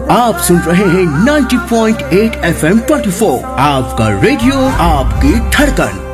आप सुन रहे हैं 90.8 FM 24, आपका रेडियो, आपकी धड़कन।